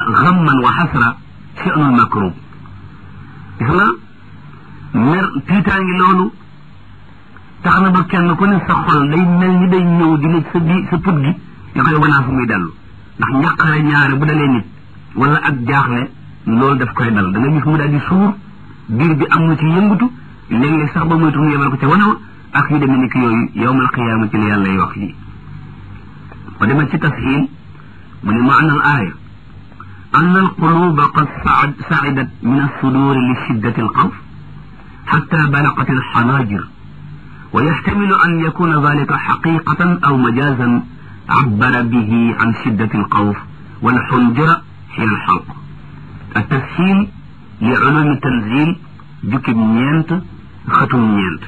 ghamman wa hasra sha'nul makrub gis nga mer tiitaangi loolu tax na ba kenn ku ne sa xol day mel ni day ñëw di nekk sa put gi nga koy wanaa fu muy dellu ndax njàqare ñaare bu dalee nit wala ak jaaxle loolu daf koy dal da nga gis mu daal di suur biir bi am na ci yëngatu léeg-léeg sax ba moytu mu yemal ko ca wanawa ak yu demee ni ki yooyu yawmal qiyaama ci la yàlla y wax yi ba dema ci tasxiil mu ne maana al aaya an al quluba qad sa'idat min as-suduri li shiddati al xawf xatta balaqat al xanaajir wa yaxtamilu an yakuna dalika xaqiqatan aw majazan عبر به عن شدة الخوف والحنجرة حين الحلق التسهيل لعلوم التنزيل جكب نينت ختم نينت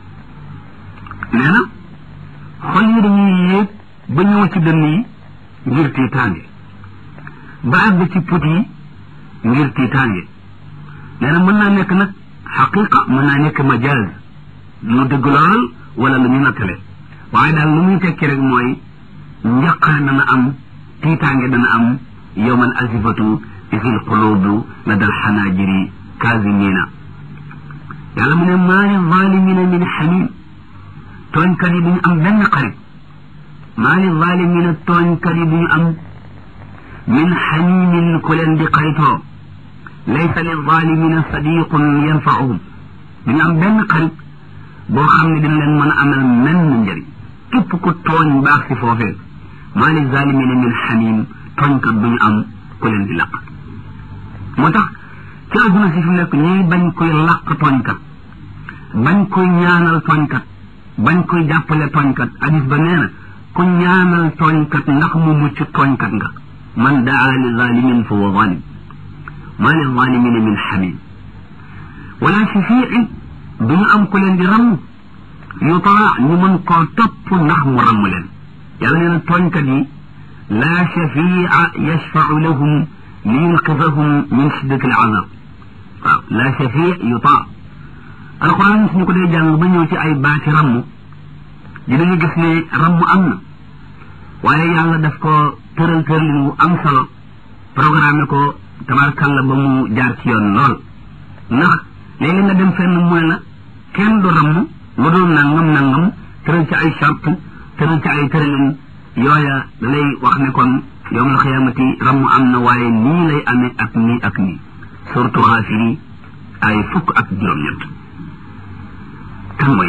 لأن خلي دنيا بنيو ci dënn yi ngir tiitaange ba àgg ci put yi ngir tiitaange nee na mën naa nekk nag xaqiqa mën naa nekk majaaz lu dëgg lool wala lu ñu nattale waaye daal lu muy tekki rek mooy njaqare dana am tiitaange dana am yawmal azifatu isil qulubu ladal xanaajiri kaazimina yàlla mu ne maa li zalimina min xamim tooñkat yi duñu am benn xarit maa li zalimina tooñkat yi duñu am min xamimin ku leen di xaritoo laysa li zalimina sadiqun yanfaahum duñu am benn xarit boo xam ne dina leen mën a amal menn njëriñ képp ku tooñ baax si foofee maa li zalimina min xamim tooñkat duñu am ku leen di laq moo tax ci àdduna si fi nekk ñuy bañ koy laq tooñkat bañ koy ñaanal tooñkat bañ koy jàppale tooñkat hadis ba nee na ku ñaanal tooñkat ndax mu mucc tooñkat nga man daa li zalimin fa huwa zalim maa li zalimina min xamim wala shafii duñu am ku leen di ramm yutaa ñu mën koo topp ndax mu ramm leen yàlla nee na tooñkat yi laa shafia yashfau lahum li yunqidahum min shiddati al-azab waaw laa shafii yutaa alquran suñu ko dee jàng ba ñëw ci ay baati ramm dinañu gis ne ramm am na waaye yàlla daf ko tëral tëralin wu am solo programme ko tabarkalla ba mu jaar ci yoon lool ndax léegi nga dem fenn mooy la kenn du ramm lu dul nangam tëral ci ay charte tëral ci ay tëralin yooya da lay wax ne kon yawmal xiyaamati ramm am na waaye nii lay amee ak nii ak nii surtout Gaafir ay fukk ak juróom-ñett kan mooy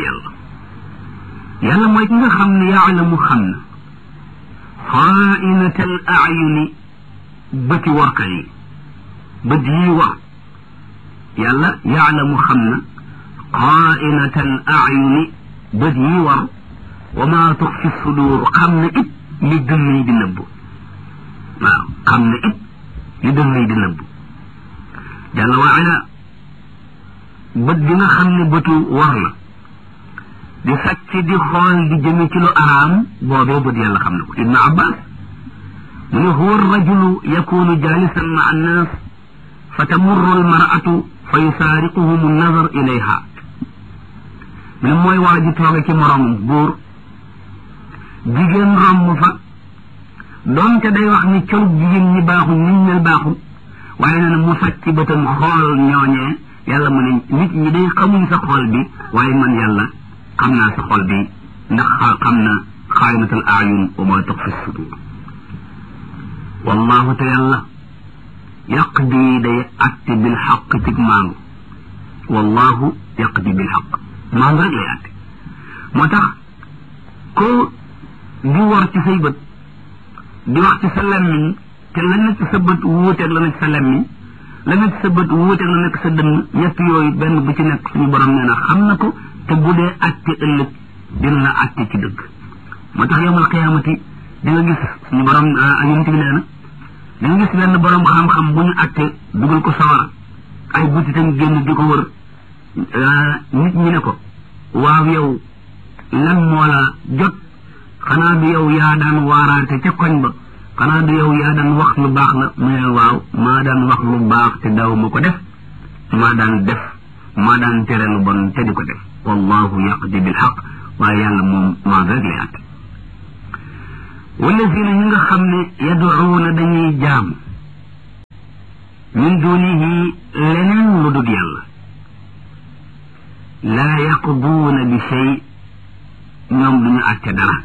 yàlla mooy ki nga xam ne yaalamu xam na xaainatal ayuni bëti warkat yi bët yi war yàlla yaalamu xam na xaainatal ayuni bët yi war wa maa tuxfi sudur xam na it li dënn yi di nëbb waaw xam na it li dënn yi di nëbb jalla wa ala bët bi nga xam ne bëtu war la di sàcc di xool di jëme ci lu araam boobee bët yàlla xam na ko ibnu abbas mu ne huwa rajulu yakunu jalisan ma annas fa tamurru almar'atu fa yusaariquhum an-nazar ilayha mu ne mooy waa ji tooge ci moroomam góor jigéen romb fa doonte day wax ni colub jigéen ñi baaxul niñ mel baaxul waaye nee na mu sàcc bëtam xool ñooñee yàlla mu ne nit ñi day xamuñ sa xool bi waaye man yàlla xam naa sa xol bi ndax xam na xaayinatul ayun wa ma tuxfi sudur wallahu te yàlla yaqdi day atte bil xaq cig maangu wallahu yaqdi bil xaq maangu rek lay atte moo tax ko di war ci say bët di wax ci sa lemmiñ te la nekk sa bët wuuteeg la nekk sa lemmiñ la nekk sa bët wuuteeg la nekk sa dënn ñett yooyu benn bu ci nekk suñu borom nee na xam na ko te bu dee atte ëllëg dina la atte ci dëgg moo tax yawmal qiyaamati di nga gis suñu borom yonent bi nee na di nga gis benn borom xam-xam bu ñu atte dugal ko sawara ay butitam génn di ko wër nit ñi ne ko waaw yow lan moo la jot xanaa du yow yaa daan waaraate ca koñ ba xanaa du yow yaa daan wax lu baax la mu ne waaw maa daan wax lu baax te daw ma ko def maa daan tere lu bon te di ko def wallahu yaqdi bil haqq waaye yàlla moom maa rek lay àtte wallazina ñi nga xam ne yaduuna dañuy jaam min dunihi leneen lu dul yàlla laa yaqduuna bi shay ñoom duñu àtte dara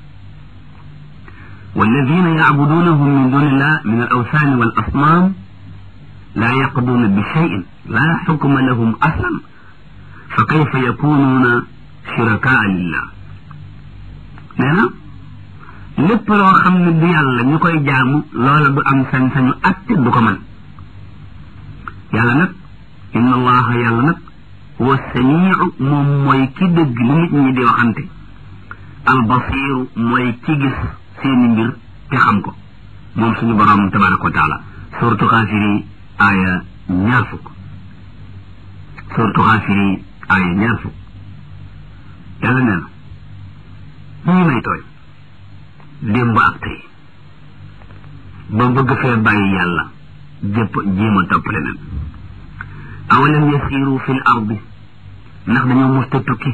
walladina yacbudunahum min dunillah min al awthani wal asnam laa yaqduuna bi shayin laa xukma lahum aslan fa kayfa yakunuuna shurakaa lillah nee na lépp loo xam ne du yàlla ñu koy jaamu loola du am sañ-sañu àtte du ko mën yàlla nag inna allaha yàlla nag huwa samiu moom mooy ki dëgg li nit ñi di waxante albasiru mooy ki gis seeni mbir te xam ko moom suñu borom tabaraka wa taala suratu xaafiri aaya ñaar fukk suratu xaafiri aaya ñaar fukk yàlla nee na ñi may tooñ démb ak tey ba bëgg fee bàyyi yàlla jëpp jéema topp leneen awalam yasiru fi l ardi ndax dañoo musta tukki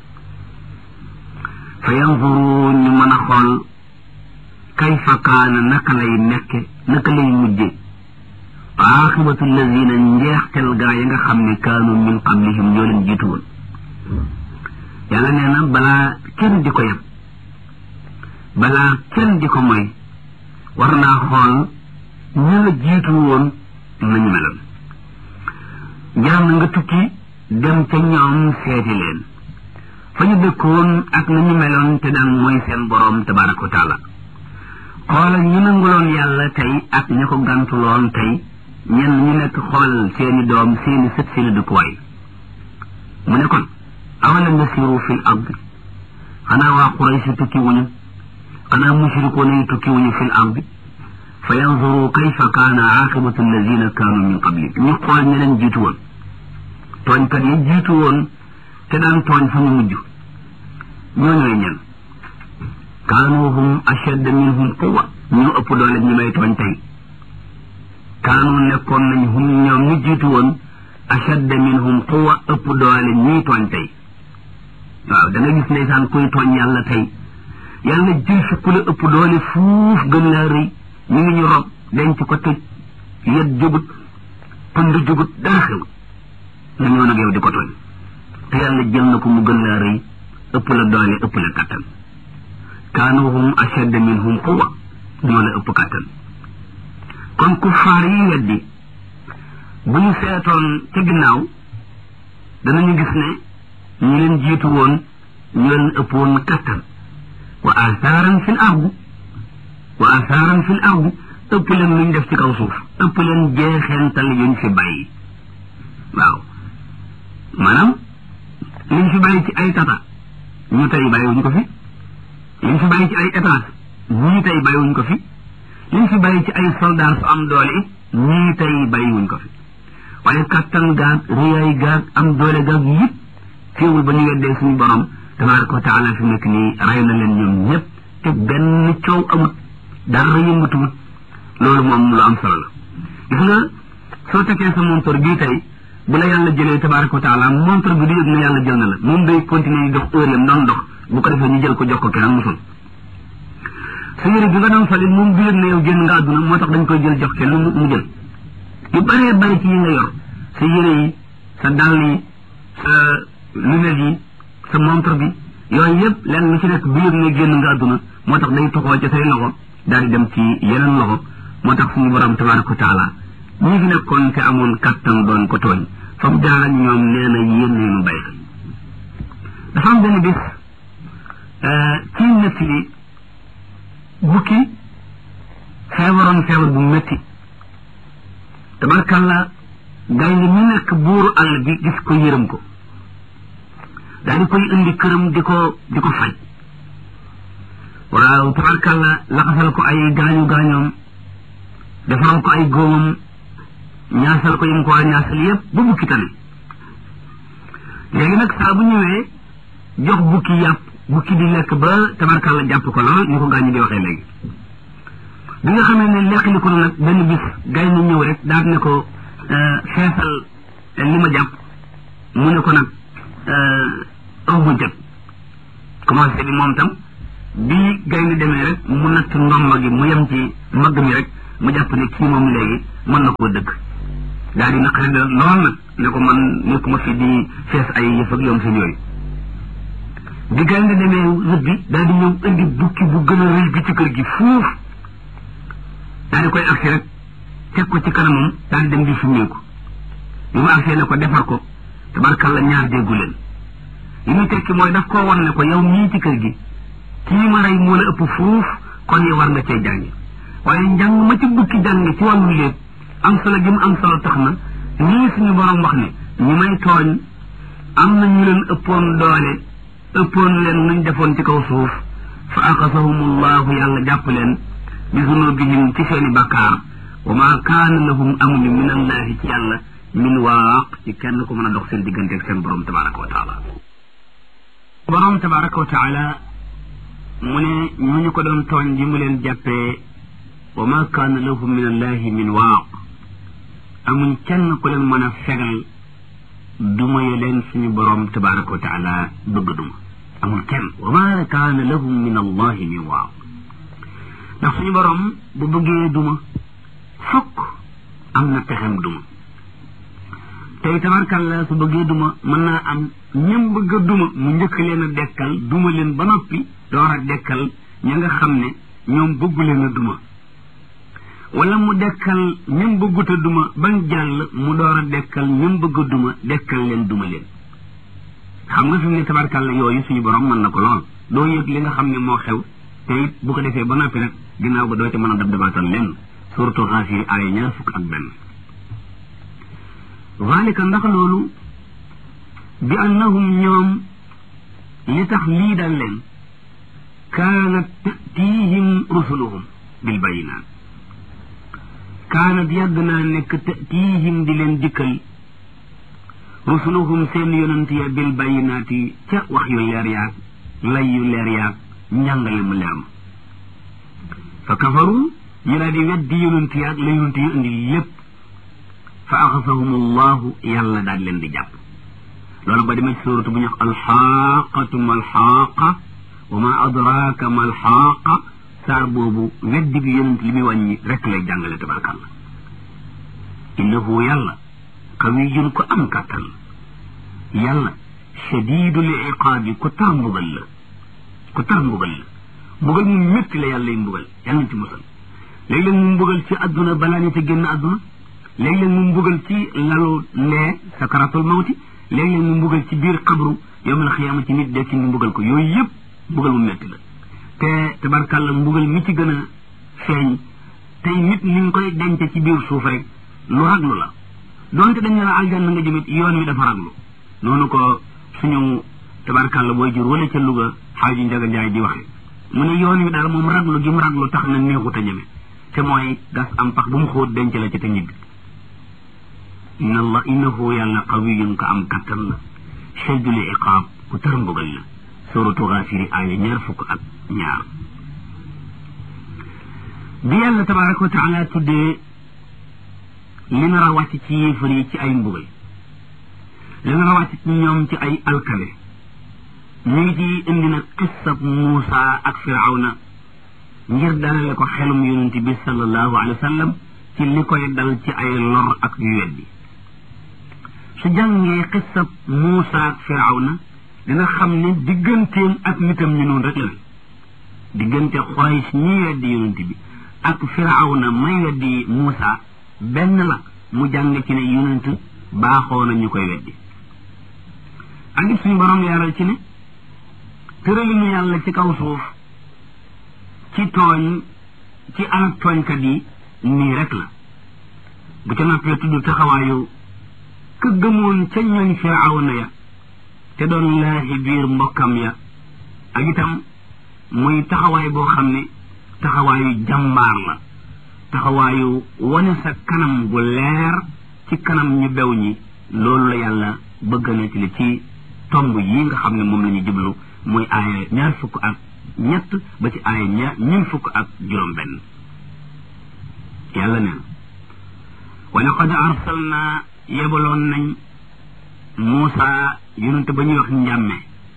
fa yanzuru ñu mën a xool kayfa kaana naka lay nekke naka lay mujje aaxibatu allazina njeextel gaa yi nga xam ne kaanu min qablihim ñoo leen jiitu woon yàlla nee na balaa kenn di ko yeb balaa kenn di ko moy war naa xool ñu la jiitu woon nañu meloon jaar na nga tukki dem ca ñoom seeti leen fa ñu dëkkoon ak nañu meloon te daan mooy seen boroom tabaraka wa taala xoolal ñu nanguloon yàlla tey ak ña ko gantuloon tey ñenn ñu nekk xool seeni doom seeni sët seeni dëkkuwaay mu ne kon awalam yasiru fil ardi xanaa waa Quraysh tukki wuñu xanaa mushrikoon yi tukki wuñu fil ardi fa yanzuru kayfa kaana aaqibatu allazina kaanu min qabli ñu xool ña leen jiitu woon tooñkat yi jiitu woon te daan tooñ fa mu mujj ñooñooy ñen kaanu hum ashadda minhum quwwa ñu ëpp doole ñi may tooñ tey kaanu nekkoon nañ hum ñoom ñu jiitu woon ashadda minhum quwwa ëpp doole ñiy tooñ tey waaw da nga gis ndeysaan kuy tooñ yàlla tey yàlla jël fi ku la ëpp doole fuuf gën laa rëy ñu ngi ñu rob denc ko tëj yet jugut pënd jugut dara xew nga ñëw nag yow di ko tooñ te yàlla jël na ko mu gën laa rëy ëpp la doole ëpp la kattan kaanu hum ashadda minhum quwwa ñoo la ëpp kattan kon kuffaar yi weddi bu ñu seetoon ca ginnaaw danañu gis ne ñu leen jiitu woon ñu leen ëpp woon kattan wa asaaran fil ardi ëpp leen luñ def ci kaw suuf ëpp leen jeexeental yuñ fi bàyyi waaw maanaam liñ fi bàyyi ci ay tata ñu tey bàyyiwuñ ko fi liñ fi bàyyi ci ay étage ñii tey bàyyiwuñ ko fi liñ fi bàyyi ci ay soldat su am doole it ñii tey bàyyiwuñ ko fi waaye kattan gaag riyaay gaag am doole gaag yëpp teewul ba ñu weddee suñu borom tabaraka wa taala fi nekk nii rey na leen ñoom ñëpp te benn coow amut dara yëngatuwut loolu moom lu am solo la gis nga soo tekkee sa montor bii tey bu la yàlla jëlee tabaraka wa taala montor bi du yëg ne yàlla jël na la moom day continuer di dox heure yam doon dox bu ko defee ñu jël ko jox ko keneen musul sa yére bi nga doon soli moom du yëg ne yow génn nga àdduna moo tax dañ koy jël jox kenn mu jël yu bëree bëri ci yi nga yor sa yére yi sa dàll yi sa lunette yi sa montre bi yooyu yëpp lenn lu ci nekk bu yëg ne génn nga àdduna moo tax day toxoo ci say loxo daal di dem ci yeneen loxo moo tax suñu borom tabaraka wa taala ñi fi nekkoon te amoon kattan doon ko tooñ fa mu jaar ak ñoom nee na yéen ñu bàyyi xel dafa am benn bis ci nett li bukki feebaroon feebar bu métti tabarkalla gaynde ñu nekk buuru àll bi gis ko yërëm ko daal di koy indi këram di ko faj waaw tabarkalla laxasal ko ay gaañoom defaral ko ay góomam ñaasal ko yim ko waa ñaasal yëpp ba bukki tane léegi nag saa bu ñëwee jox bukki yàpp bukki di lekk ba tabarkalla jàpp ko lool ñu ko gaañu di waxee léegi bi nga xamee ne leqali ko nag benn bis gay na ñëw rek daal ne ko feesal li ma jàpp mu ne ko nag aw ma jot commencé bi moom tam bi gay ni demee rek mu natt ndomba gi mu yem ci mbagg mi rek mu jàpp ne kii moom léegi mën na koo dëkk daal di naqari lool nag ne ko man nekkuma fi di fees ay yëf ak yoom seen yooyu bi gaynde demee rëbb bi daal di ñëw indi bukki bu gën a rëy bi ci kër gi fuuf daal di koy agsi rek teg ko ci kanamam daal di dem di summeeku bi mu agsee ne ko defar ko tabarkalla ñaar déggu leen li muy tekki mooy daf koo wan ne ko yow mii ci kër gi kii ma rey moo la ëpp fuuf kon yow war nga cee jàngi waaye njàng ma ci bukki jàng ci wàllu léeb am solo gi mu am solo tax na lii suñu borom wax ne ñi may tooñ am na ñu leen ëppoon doole ëppoon leen nuñ defoon ci kaw suuf fa axasahumullahu yàlla jàpp leen bi zunubihim ci seeni bakkaar wa ma kaana lahum amuñu min allahi ci yàlla min waaq ci kenn ku mën a dox seen diggante ak seen borom tabaraka wa taala borom tabaraka wa taala mu ne ñu ko doon tooñ bi mu leen jàppee wa ma kaana lahum min allahi min waaq amuñ kenn ku leen mën a fegal duma ye leen suñu borom tabaraka wa taala bëgg duma amul kenn wa ma kaana lahum min allahi min waaq ndax suñu borom bu bëggee duma fokk am na pexem duma tey tabarkalla su bëggee duma mën naa am ñëm bëgg a duma mu njëkk leen a dekkal duma leen ba noppi door a dekkal ña nga xam ne ñoom bëggu leen a duma wala mu dekkal ñëm bëggut a duma bañ jàll mu door a dekkal ñëm bëgg a duma dekkal leen duma leen xam nga fi mu ne tabarkalla yooyu suñu borom mën na ko lool doo yëg li nga xam ne moo xew te it bu ko defee ba noppi nag ginnaaw ba doo ci mën a dab dabaatal lenn surtout Gaafir aaya 21 zalika ndax loolu bi annahum ñoom li tax lii dal leen kaanat tatihim rusuluhum bil bayinaat kaanat yàgg naa nekk tatihim di leen dikkal rusuluhum seen yonent ya bil bayinaati ca wax yu leer yaag lay yu leer yaag njàngale mu leer ma fa kafaru ñu daal di weddi yonent yaag la yonent yu indi lépp fa axasahum allahu yàlla daal leen di jàpp loolu ba demee ci suuratu bu ñu wax alxaaqatu ma alxaaqa wa ma adraaka ma alxaaqa saar boobu weddi bi yonent li muy wàññi rek lay jàngale tabarkàlla innahu yàlla qawiyun ko am kàttan la yàlla shadidul iqaabi ku tar mbugal la mbugal mu métti la yàlla yi mbugal yàlla nañ ci musal léeg-léeg mu mbugal ci adduna balaa ñu te génn adduna léeg-léeg mu mbugal ci lalu lee sakaratul mawti léeg-léeg mu mbugal ci biir xabru yawmal xiyaama ci nit dekki ñu mbugal ko yooyu yëpp mbugal mu métti la te tabarkàlla mbugal mi ci gën a feeñ tey nit ni nga koy denc ci biir suuf rek lu raglu la donte dañ ne la aljanna nga jëmit yoon wi dafa raglu noonu ko suñu tabarkàlla booy jur wala ca Louga xaaju Njaga Njaay di waxe mu ne yoon wi daal moom raglu gi mu raglu tax na neexut a ñeme te mooy gas am pax bu mu xóot denc la ci te ñibbi innahu yàlla qawiyun ko am kattan la shadidul iqaab ku tar mbugal la suratu Gaafir aaya 22 bi yàlla tabaraka wa taala tuddee li nar a wàcc ci yéefar yi ci ay mbugal li nar a wàcc ci ñoom ci ay alkale ñu ngi ci indi nag qissab Muusa ak Firawna ngir dalale ko xelum yonent bi sallallahu alayhi wa sallam ci li koy dal ci ay lor ak yu weddi su jàngee qissab Muusa ak Firawna dina xam ne digganteem ak nitam ñu noonu rek la diggante Quraysh ñi weddi yonent bi ak Firawna may weddi Muusa benn la mu jàng ci ne yonent baaxoo na ñu koy weddi ak it suñu borom leeral ci ne tëralinu yàlla ci kaw suuf ci tooñ ci alak tooñkat yi nii rek la bu ca noppee tudd taxawaayu ka gëmoon ca ñooñ Firawna ya te doon laahi biir mbokkam ya ak itam muy taxawaay boo xam ne taxawaayu jàmbaar la taxawaayu wane sa kanam gu leer ci kanam ñu bew ñi loolu la yàlla bëgg na ci li ci tomb yi nga xam ne moom la ñu jublu muy aaya 23 ba ci aaya 25 yàlla neen wa laqad arsalna yebaloon nañ Muusa yonente ba ñuy wax njàmme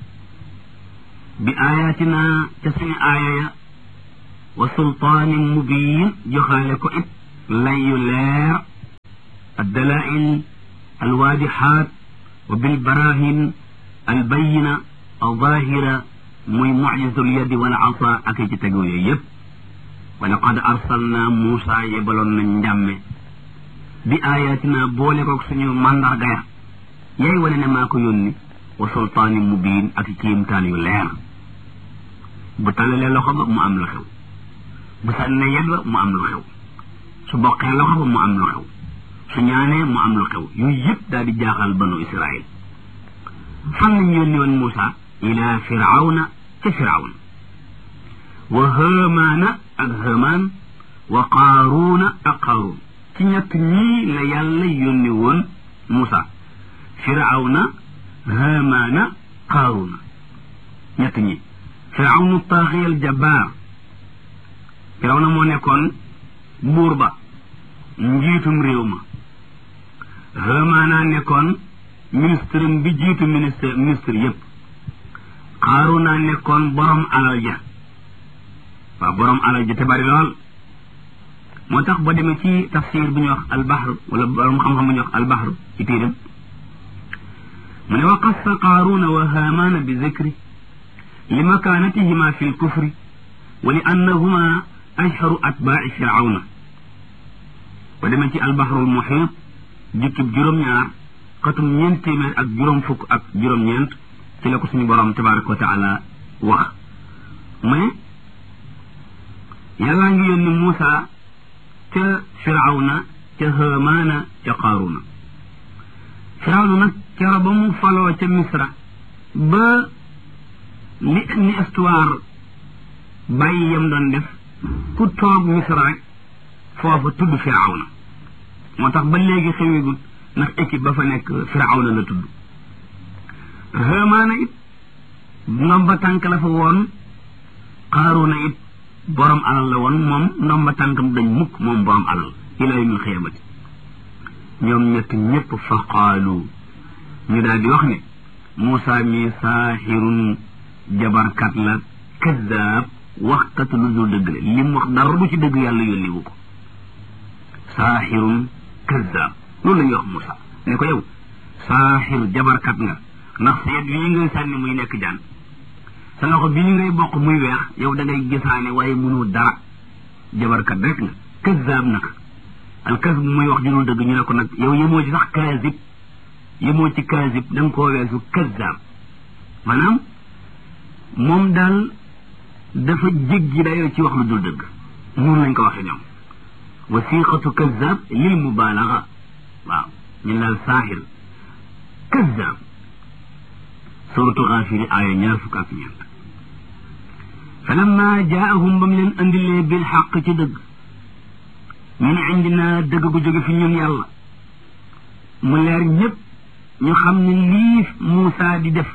bi ayatina ca suñu aaya ya wa sultaanin mubiin joxaale ko it layu leer بالدلائل الواضحات وبالبراهين البينة الظاهرة muy mu'jizatul yadi wal asa ak ci tego yeb wa laqad arsalna Musa yebalon nañ njàmme bi ayatina boole ko suñu mandarga ya yey wala ne maa ko yónni wa sultaanin mubin ak kiimtaan yu leer bu talalee loxo ba mu am lu xew bu sànne yet ba mu am lu xew su boqee loxo ba mu am lu xew su ñaanee mu am lu xew yooyu yëpp daal di jaaxal banu Israël fan lañ yónni woon Musa ila firawna ca firawna wa haamaana ak haamaan wa qaaruuna ak qaaruun ci ñett ñii la yàlla yónni woon Musa firawna haamaana qaaruuna ñett ñi firawnu taaxiyal jabbaar firawna moo nekkoon buur ba njiitum réew ma haamaana nekkoon ministre bi jiitu ministre yépp qaaruuna nekkoon borom alal ja waaw borom alal ja te bari lool moo tax boo demee ci tafsir bu ñuy wax albahr wala borom xam-xam bu ñuy wax albahr ci téeram mu ne wa qassa qaaruuna wa haamaana bi zikri li makaanatihima fi lkufri wa li annahuma ashharu atbaa'i firawna boo demee ci albahrul muhiit jukkib juróom-ñaar xatum ñeent téeméer ak juróom fukk ak juróom-ñeent ci la ko suñu borom tabaraka wa taala wax mu ne yàllaa ngi yónni Muusa ca firawna ca haamaana ca qaaruuna firawna nag kero ba mu faloo ca misra ba li ni histoire bàyyi yam doon def ku toog misra rek foofu tudd firawna moo tax ba léegi xewigut ndax équipe ba fa nekk firawna la tudd haamaana it ndomba tànk la fa woon qaaruuna it borom alal la woon moom ndomba tànkam dañ mukk moom borom alal ila yawmil xiyaamati ñoom ñett ñëpp fa qaalu ñu daal di wax ne Muusa mi saaxirun jabarkat la kaddaab waxkat lu dul dëgg la lim wax dara du ci dëgg yàlla yónni wu ko saaxirun kaddaab loolu la ñuy wax Muusa ne ko yow saaxir jabarkat nga ndax seet bii ngay sànni muy nekk jaan sa loxo bii ngay bokk muy weex yow da ngay gisaane waaye mënoo dara jabarkat rek nga kaddaab nag al kasb muy wax ju dul dëgg ñu ne ko nag yow yemoo ci sax kaasib yemoo ci kaasib da nga koo weesu kaddaab maanaam moom daal dafa jéggi dayoo ci wax lu dul dëgg noonu lañ ko waxee ñoom wasiqatu kaddaab lil mubaalaga waaw ñu daal saaxir kaddaab suratu Gaafir aaya ñaar fukk ak ñeent falamma jaahum ba mu leen andilee bil xaq ci dëgg min indina dëgg gu jóge fi ñun yàlla mu leer ñëpp ñu xam ne lii Muusa di def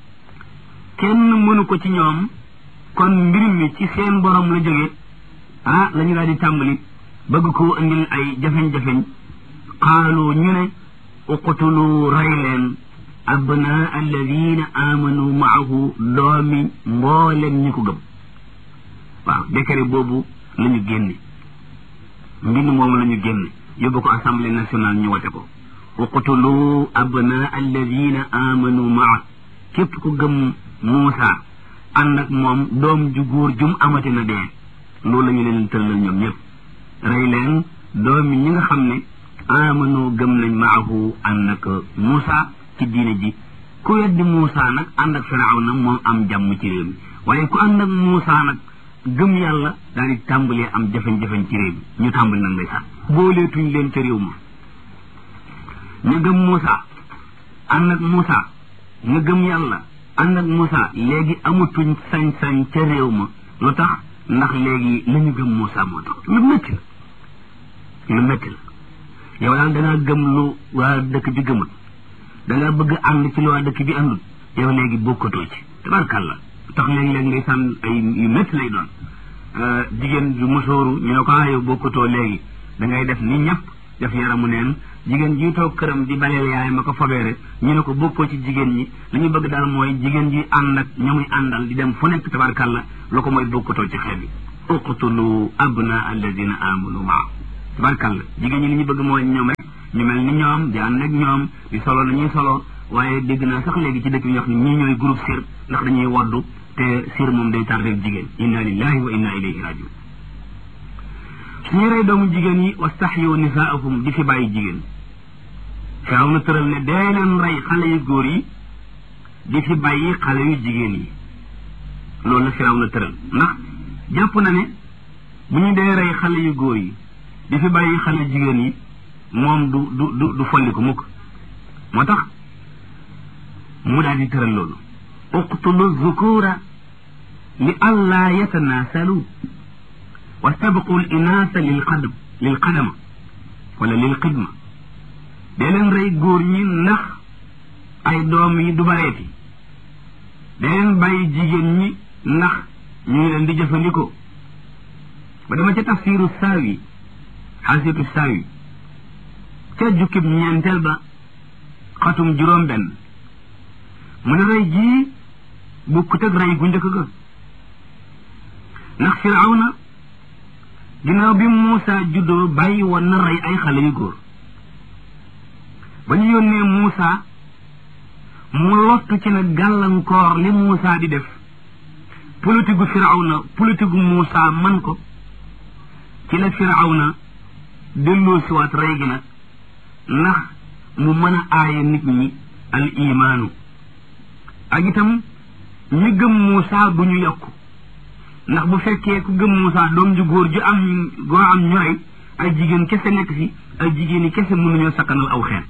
kenn mënu ko ci ñoom kon mbir mi ci seen borom la jóge la ñu daal di tàmbali bëgg koo andil ay jafeñ-jafeñ qaalu ñu ne uqtulu rey leen abnaa alladina amanu maahu doomi mboolem ñi ko gëm waaw décret boobu la ñu génne mbind moom la ñu génne yóbbu ko assemblée nationale ñu wote ko uqtulu abnaa alladina amanu maa képp ku gëm Muusa ànd ak moom doom ju góor jum amati na dee loolu la ñu leen tëllal ñoom ñëpp rey leen doomi ñi nga xam ne amanu gëm nañ maahu ànd ak Muusa ci diine ji ku weddi Muusa nag ànd ak Firawna moom am jàmm ci réew mi waaye ku ànd ak Muusa nag gëm yàlla daal di tàmbalee am jafe-jafe ci réew mi ñu tàmbali nag lay sax booleetuñ leen ca réew ma ñu gëm Muusa ànd ak Muusa ñu gëm yàlla ànd ak Muusa léegi amatuñ sañ-sañ ca réew ma lu tax ndax léegi la ñu gëm Muusa moo tax lu métti la yow daal dangaa gëm lu waa dëkk bi gëmul dangaa bëgg ànd ci lu waa dëkk bi àndul yow léegi bokkatoo ci tabarkàlla tax léeg-léeg ngay sànn ay yu métti lay doon jigéen ju musóoru ñu ne ko yow bokkatoo léegi da ngay def ni ñëpp def yaramu neen jigéen ji toog këram di baleel yaay ma ko fobeere ñu ne ko bokkoo ci jigéen ñi li ñu bëgg daal mooy jigéen ji ànd ak ña muy àndal di dem fu nekk tabarkàlla lu ko mooy bokkatoo ci xeet bi uqtulu abna alladina amanu maa tabarkàlla jigéen ñi li ñu bëgg mooy ñoom rek ñu mel ni ñoom di ànd ak ñoom di solo nañuy solo waaye dégg naa sax léegi ci dëkk bi wax ni ñii ñooy groupe sir ndax dañuy woddu te sir moom day tardé jigéen inna lillahi wa inna ilayhi rajiun suñu rey doomu jigéen yi wastaxyu nisaahum di fi bàyyi jigéen firaw na tëral ne dee leen rey xale yu góor yi di fi bàyyi xale yu jigéen yi loolu la firaw na tëral ndax jàpp na ne bu ñu dee rey xale yu góor yi di fi bàyyi xale jigéen yi moom du folli ko mukk moo tax mu daal di tëral loolu uqtulu zukura li allaa yatanaasalu wastabqu l inaasa lil qadama wala lil xidma dee leen rey góor ñi ndax ay doom yi du bareeti dee leen bàyyi jigéen ñi ndax ñu leen di jëfandikoo ba dama ca tafsiru saawi xaasitu saawi ca jukkib ñeenteel ba xatum juróom benn mu ne rey jii bukkut ak rey gu njëkk ga ndax firawna ginnaaw bi Muusa juddoo bàyyi woon na rey ay xale yu góor ba ñu yónnee Muusa mu lottu ci nag gàllankoor li Muusa di def politique gu firawna politique gu Muusa man ko ci la firawna delloo siwaat rey gi nag ndax mu mën a aaye nit ñi al imaanu ak itam ñi gëm Muusa bu ñu yokku ndax bu fekkee ku gëm Muusa doom ju góor ju am ñu rey ay jigéen kese nekk fi ay jigéen yi kese mënuñoo sakkanal aw xeet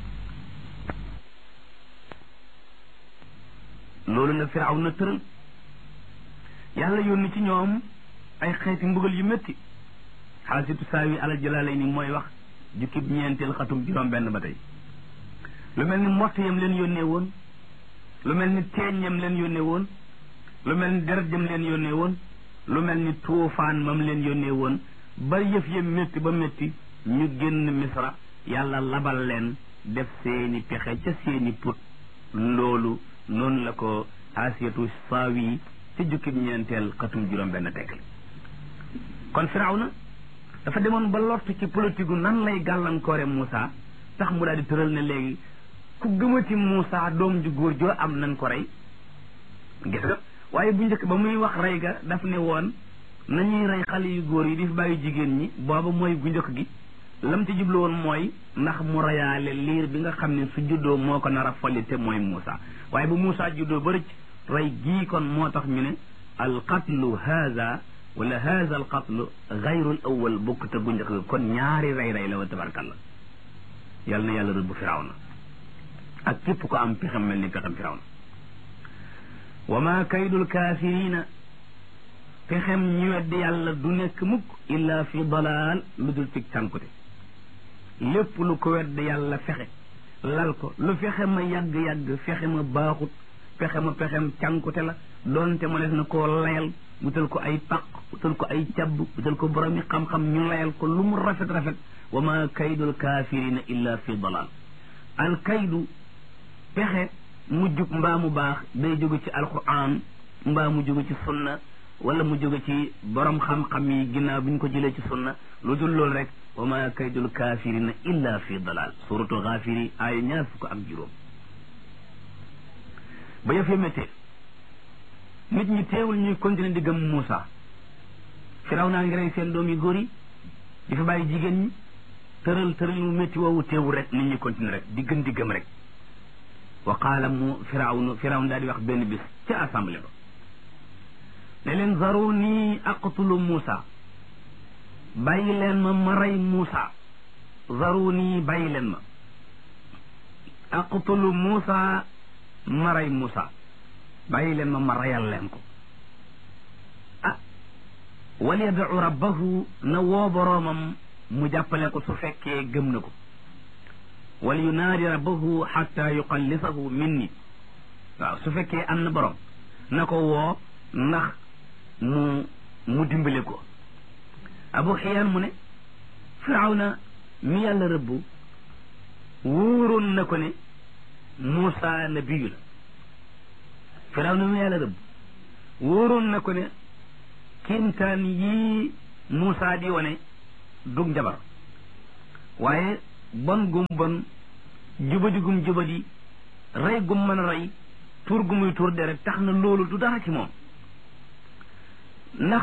loolu la firawna tëral yàlla yónni ci ñoom ay xeeti mbugal yu métti xaasitu saawi alal jalaalay ni mooy wax jukkib ñeenteel xatum juróom benn ba tey lu mel ni mbott yam leen yónnee woon lu mel ni teeñ yam leen yónnee woon lu mel ni deret yam leen yónnee woon lu mel ni tuufaan mam leen yónnee woon ba yëf ya métti ba métti ñu génn misra yàlla labal leen def seeni pexe ca seeni put loolu noonu la ko xaasiyatu saawi ci jukkib ñeenteel xatum juróom benn tekkal kon firawna dafa demoon ba lott ci politique nan lay gàllankoore Muusa tax mu daal di tëral ne léegi ku gëmati Muusa doom ju góor joo am nañ ko rey gis nga waaye bu njëkk ba muy wax rey ga daf ne woon nañuy rey xale yu góor yi di fi bàyyi jigéen ñi booba mooy bu njëkk gi lam ci jublu woon mooy ndax mu reyaale liir bi nga xam ne su juddoo moo ko nar a folli te mooy Muusa waaye bu Muusa juddoo ba rëcc rey gii kon moo tax ñu ne al qatlu haza wala haza al qatlu gayrul awal bokk te gu njëkk kon ñaari rey la wa tabarkalla yal na yàlla rëbb firawna ak képp ko am pexem mel ni pexem firawna wa ma kaydul kaafirina pexem ñu weddi yàlla du nekk mukk illa fi dalaal lu dul ci cànkute lépp lu ko weddi yàlla fexe lal ko lu fexe ma yàgg-yàgg fexe ma baaxut fexe ma pexem cànkute la doonte ma def na koo layal wutal ko ay paq wutal ko ay cabb wutal ko boromi xam-xam ñu layal ko lu mu rafet-rafet wa ma kaydul kaafirina illa fi dalal al kaydu pexe mu jub mbaa mu baax day jóge ci alquran mbaa mu jóge ci sunna wala mu jóge ci borom xam-xam yi ginnaaw bi ñu ko jëlee ci sunna lu dul loolu rek wa ma kaydul kaafirina illa fi dalal suratu Gaafiri aaya 25 ba yëf yi méttee nit ñi teewul ñuy continuer di gëm Muusa Firawna ngi rey seen doom yu góor yi di fa bàyyi jigéen ñi tëral mu métti woowu teewul rek nit ñi continuer rek di gëm rek wa qaala Firawna daal di wax benn bis ca assemblée ba ne leen zaruni aqtulu Muusa bàyyi leen ma rey Muusa zaruni bàyyi leen ma aqtulu Muusa ma rey Muusa bàyyi leen ma reyal leen ko wal yad'u rabbahu na woo boroomam mu jàppale ko su fekkee gëm na ko wal yunaadi rabbahu xatta yuqallisahu minni waaw su fekkee am na borom na ko woo ndax mu dimbale ko Abu Xiyaan mu ne Firawna mi yàlla rëbbu wóoroon na ko ne Muusa nabiyu la Firawna mi yàlla rëbb wóoroon na ko ne kéemtaan yii Muusa di wane dug njabar waaye bon gum bon jubadi gum jubadi rey gum mën a rey tuur gu muy tuur deret tax na loolu du dara ci moom ndax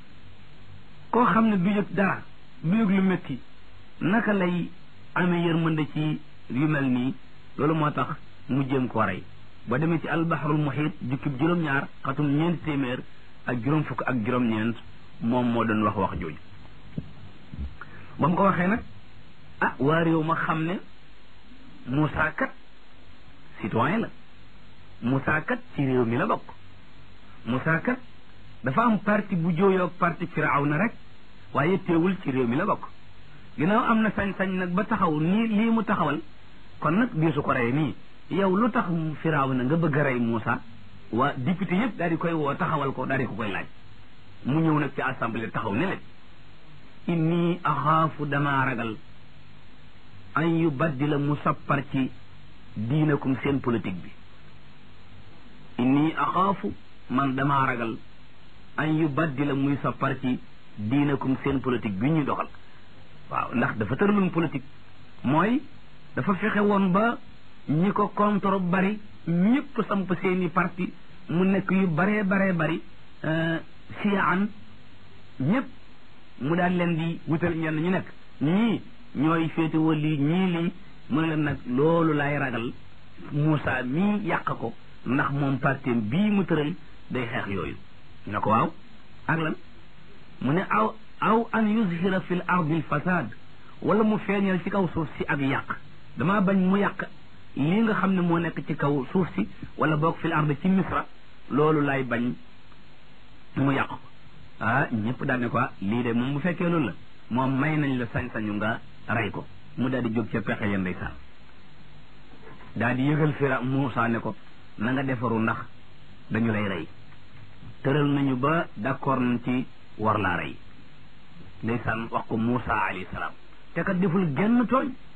koo xam ne du yëg dara du yëg lu métti naka lay amee yërmande ci yu mel nii loolu moo tax mu jéem koo rey ba demee ci albaharul muhit jukkib juróom-ñaar xatum 400 ak juróom fukk ak juróom-ñeent moom moo doon wax jooju ba mu ko waxee nag waa réew ma xam ne Moussa kat citoyen la Moussa kat ci réew mi la bokk Moussa kat dafa am parti bu jooyoog parti Firawna rek waaye teewul ci réew mi la bokk ginnaaw am na sañ-sañ nag ba taxaw nii lii mu taxawal kon nag biisu ko rey nii yow lu tax Firawna nga bëgg a rey Moussa waa député yëpp daal di koy woo taxawal ko daal di ko koy laaj mu ñëw nag ci assemblée taxaw ne leen inni axaafu damaa ragal an yubaddila mu sappar ci diinakum seen politique bi inni axaafu man damaa ragal an yubaddila muy sappar ci diinakum seen politique bi ñuy doxal waaw ndax dafa tëraloon politique mooy dafa fexe woon ba ñi ko contre bari ñëpp samp seeni parti mu nekk yu baree bari siyaan ñëpp mu daal leen di wutal ñenn ñu nekk ñii ñooy féetewoo lii ñii lii mu ne leen nag loolu lay ragal Moussa mii yàq ko ndax moom parti bii mu tëral day xeex yooyu ne ko waaw ak lan mu ne aw an yuzhira fil ardi al fasad wala mu feeñal ci kaw suuf si ak yàq damaa bañ mu yàq lii nga xam ne moo nekk ci kaw suuf si wala boog fil ardi ci misra loolu lay bañ mu yàq ko ñëpp daal ne ko lii de moom bu fekkee loolu la moom may nañ la sañ-sañu nga rey ko mu daal di jóg ca pexe ya ndeysaan daal di yëgal Moussa ne ko na nga defaru ndax dañu lay rey tëral nañu ba d'accord nañ ci war laa rey ndeysaan wax ko Moussa alayhi salaam te kat deful genn tooñ